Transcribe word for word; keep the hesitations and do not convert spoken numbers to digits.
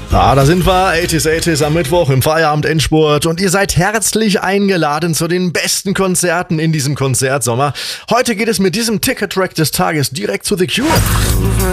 Ah, da sind wir, achtziger achtziger am Mittwoch im Feierabend-Endspurt und ihr seid herzlich eingeladen zu den besten Konzerten in diesem Konzertsommer. Heute geht es mit diesem Ticket-Track des Tages direkt zu The Cure.